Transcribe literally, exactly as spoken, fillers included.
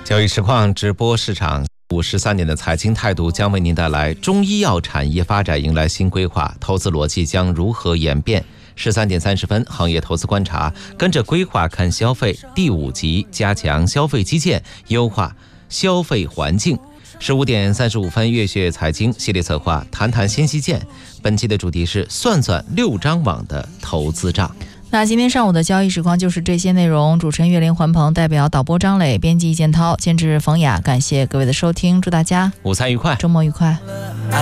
交易实况直播市场五十三年的财经态度将为您带来中医药产业发展迎来新规划，投资逻辑将如何演变？十三点三十分，行业投资观察，跟着规划看消费第五集，加强消费基建，优化消费环境。十五点三十五分，月穴财经系列策划，谈谈新基建。本期的主题是算算六张网的投资账。 那今天上午的交易实况就是这些内容。主持人岳林、环鹏，代表导播张磊，编辑建涛，监制冯雅，感谢各位的收听，祝大家午餐愉快， 周末愉快。